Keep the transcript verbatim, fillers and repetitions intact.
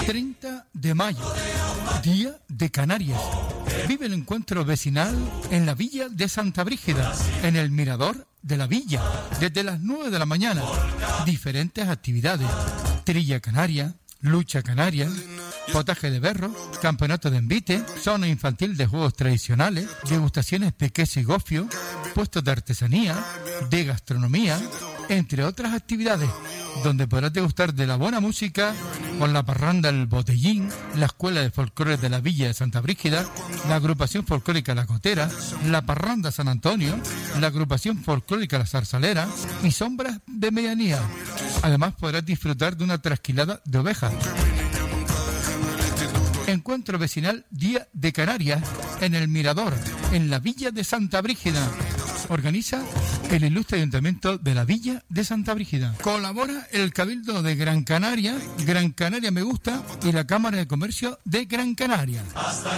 treinta de mayo, Día de Canarias. Vive el encuentro vecinal en la Villa de Santa Brígida, en el Mirador de la Villa, desde las nueve de la mañana. Diferentes actividades: trilla canaria, lucha canaria, potaje de berro, campeonato de envite, zona infantil de juegos tradicionales, degustaciones pequeños y gofio, puestos de artesanía, de gastronomía, entre otras actividades, donde podrás degustar de la buena música con la parranda El Botellín, la Escuela de Folclore de la Villa de Santa Brígida, la agrupación folclórica La Cotera, la parranda San Antonio, la agrupación folclórica La Zarzalera y sombras de medianía. Además podrás disfrutar de una trasquilada de ovejas. Encuentro vecinal Día de Canarias en el Mirador, en la Villa de Santa Brígida. Organiza el ilustre Ayuntamiento de la Villa de Santa Brígida. Colabora el Cabildo de Gran Canaria, Gran Canaria Me Gusta y la Cámara de Comercio de Gran Canaria.